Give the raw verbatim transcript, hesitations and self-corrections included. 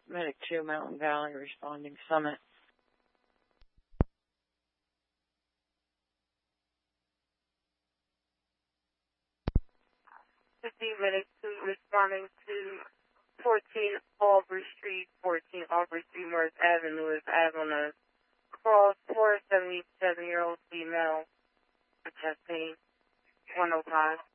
Medic two, Mountain Valley, responding Summit. fifty Medic two, responding to fourteen Aubrey Street, fourteen Aubrey Street, North Avenue is having a cross for a seventy-seven-year-old female, chest pain, one oh five.